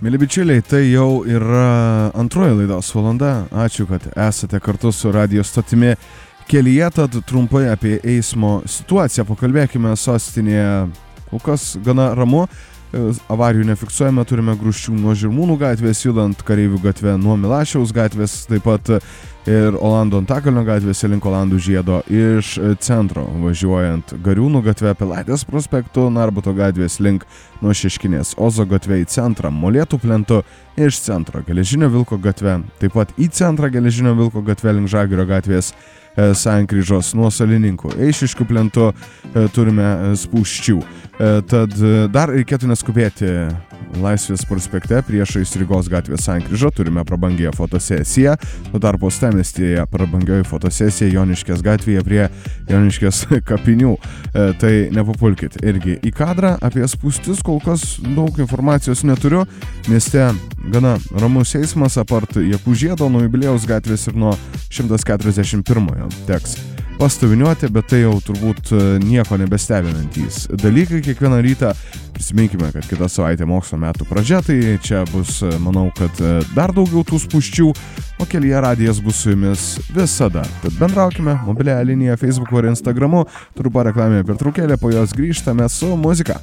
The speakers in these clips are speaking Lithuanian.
Mėly bičiuliai, tai jau yra antroji laidos valanda. Ačiū, kad esate kartu su radio stotimi kelyje, tad trumpai apie eismo situaciją pakalbėkime. Sostinėje kol kas gana ramu. Avarijų nefiksuojame, turime grūsčių nuo Žirmūnų gatvės, judant Kareivių gatvę nuo Milašiaus gatvės, taip pat ir Olando Antakalnio gatvės link Olandų žiedo iš centro, važiuojant Gariūnų gatvę Pilaitės prospektu, Narbuto gatvės link nuo Šeškinės, Ozo gatvė į centrą, Molėtų plentu iš centro, Geležinio Vilko gatvę, taip pat į centrą Geležinio Vilko gatvę link Žagirio gatvės sankryžos nuo Salininkų. Eišiškių plentu turime spūsčių. Tad dar reikėtų neskubėti Laisvės prospekte priešais Rygos gatvės sankryžą. Turime prabangią fotosesiją. Tuo tarpu Uostamiestyje prabangioji fotosesija Joniškės gatvėje prie Joniškės kapinių. Tai nepapulkit irgi į kadrą. Apie spūstis kol kas daug informacijos neturiu. Mieste gana ramus eismas apart Jakų žiedo nuo Jubiliejaus gatvės ir nuo 141 teks pastoviniuoti, bet tai jau turbūt nieko nebestebinantys dalykai. Kiekvieną rytą prisiminkime, kad kitą savaitę mokslo metų pradžia, tai čia bus, manau, kad dar daugiau tų spūsčių, o kelyje radijas bus su jumis visada. Tad bendraukime mobiliąją liniją Facebook'u ir Instagram'u. Trumpa reklaminė pertraukėlė, po jos grįžtame su muzika.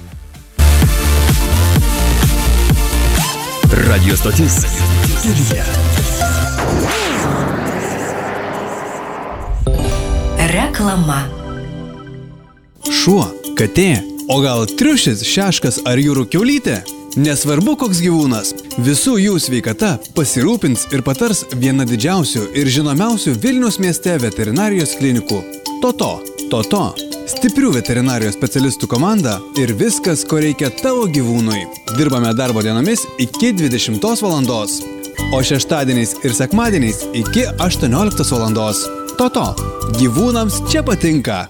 Radio stotis kelyje. Reklama. Šuo, katė, o gal triušis, šeškas ar jūrų kiaulytė? Nesvarbu koks gyvūnas, visų jų sveikata pasirūpins ir patars viena didžiausių ir žinomiausių Vilniaus mieste veterinarijos klinikų. Toto. Stiprių veterinarijos specialistų komanda ir viskas, ko reikia tavo gyvūnui. Dirbame darbo dienomis iki 20 valandos, o šeštadieniais ir sekmadieniais iki 18 valandos. Toto. Gyvūnams čia patinka.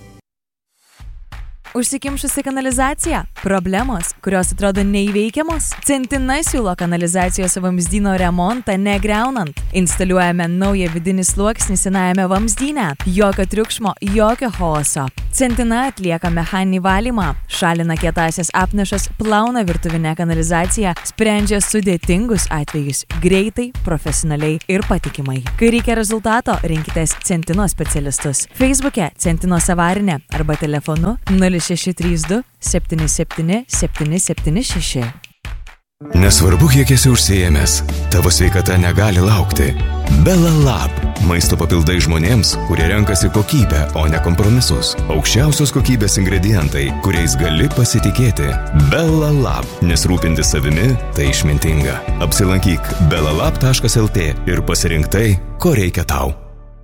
Užsikimšusi kanalizacija? Problemos, kurios atrodo neįveikiamos? Centina siūlo kanalizacijos vamzdyno remontą negriaunant. Instaliuojame naują vidinį sluoksnį senajame vamzdyne. Jokio triukšmo, jokio chaoso. Centina atlieka mechaninį valymą, šalina kietąsias apnašas, plauna virtuvinę kanalizaciją, sprendžia sudėtingus atvejus greitai, profesionaliai ir patikimai. Kai reikia rezultato, rinkitės Centino specialistus. Facebook'e Centinos avarinė arba telefonu 0632 77 776. Nesvarbu, kiek esi užsiėmęs, tavo sveikata negali laukti. Bella Lab. Maisto papildai žmonėms, kurie renkasi kokybę, o ne kompromisus. Aukščiausios kokybės ingredientai, kuriais gali pasitikėti. Bella Lab. Nes rūpintis savimi – tai išmintinga. Apsilankyk bellalab.lt ir pasirink tai, ko reikia tau.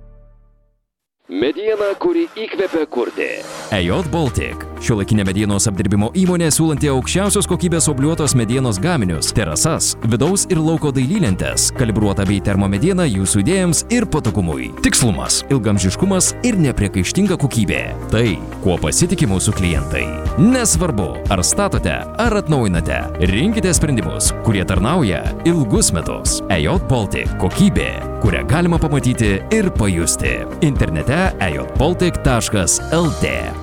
Mediena, kuri įkvepia kurti. EJ Baltic. Šiuolaikinė medienos apdirbimo įmonė siūlanti aukščiausios kokybės obliuotos medienos gaminius, terasas, vidaus ir lauko dailylentes, kalibruota bei termomediena jūsų idėjams ir patogumui. Tikslumas, ilgamžiškumas ir nepriekaištinga kokybė. Tai, kuo pasitikė mūsų klientai. Nesvarbu, ar statote, ar atnaujinate, rinkite sprendimus, kurie tarnauja ilgus metus. EJ Baltic. Kokybė, kurią galima pamatyti ir pajusti. Internete ejbaltic.lt.